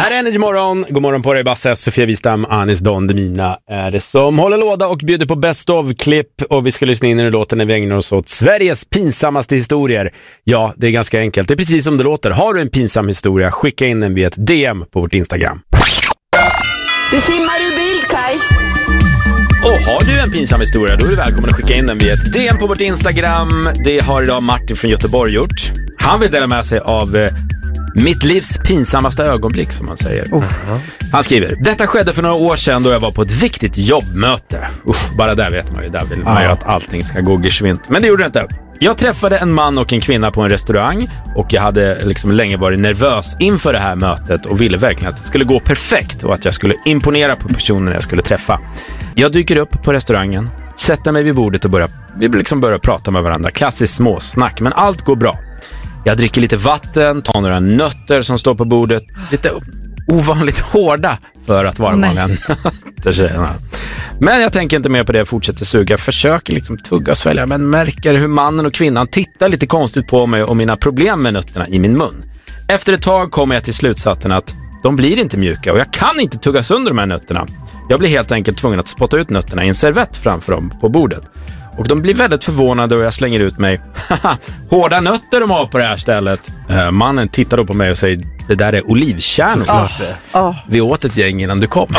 Här är Energy Morgon. God morgon på dig, Basse, Sofia Wistam, Anis Don Demina är det som håller låda och bjuder på best of-klipp. Och vi ska lyssna in i låten när vi ägnar oss åt Sveriges pinsammaste historier. Ja, det är ganska enkelt. Det är precis som det låter. Har du en pinsam historia, skicka in den via ett DM på vårt Instagram. Du simmar ur bild, Kaj. Och har du en pinsam historia, då är du välkommen att skicka in den via ett DM på vårt Instagram. Det har idag Martin från Göteborg gjort. Han vill dela med sig av mitt livs pinsammaste ögonblick, som man säger. Han skriver: detta skedde för några år sedan då jag var på ett viktigt jobbmöte. Bara där vet man ju, där vill man ju att allting ska gå geschwint. Men det gjorde det inte. Jag träffade en man och en kvinna på en restaurang och jag hade liksom länge varit nervös inför det här mötet och ville verkligen att det skulle gå perfekt och att jag skulle imponera på personen jag skulle träffa. Jag dyker upp på restaurangen, sätter mig vid bordet och börjar prata med varandra. Klassiskt småsnack, men allt går bra. Jag dricker lite vatten, tar några nötter som står på bordet. Lite ovanligt hårda för att vara vanliga nötter. Men jag tänker inte mer på det, jag fortsätter suga. Försöker liksom tugga och svälja, men märker hur mannen och kvinnan tittar lite konstigt på mig och mina problem med nötterna i min mun. Efter ett tag kommer jag till slutsatsen att de blir inte mjuka och jag kan inte tugga sönder de här nötterna. Jag blir helt enkelt tvungen att spotta ut nötterna i en servett framför dem på bordet. Och de blir väldigt förvånade och jag slänger ut mig: hårda nötter de har på det här stället. Mannen tittar då på mig och säger: det där är olivkärnor. Vi åt ett gäng innan du kom.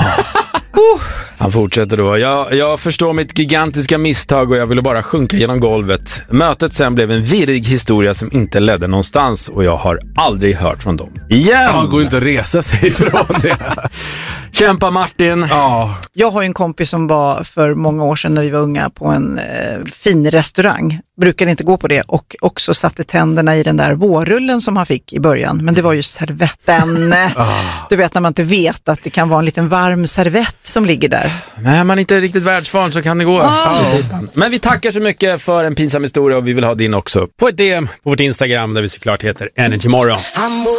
Han fortsätter då: jag förstår mitt gigantiska misstag och jag ville bara sjunka genom golvet. Mötet sen blev en virrig historia som inte ledde någonstans och jag har aldrig hört från dem igen. Han går inte att resa sig ifrån det. Kämpa Martin. Jag har ju en kompis som var för många år sedan när vi var unga på en fin restaurang. Brukade inte gå på det och också satte tänderna i den där vårrullen som han fick i början. Men det var ju servetten. Du vet när man inte vet att det kan vara en liten varm servett som ligger där. Nej, man är inte riktigt världsvan så kan det gå. Men vi tackar så mycket för en pinsam historia och vi vill ha din också på ett DM på vårt Instagram där vi såklart heter Energy Morgon.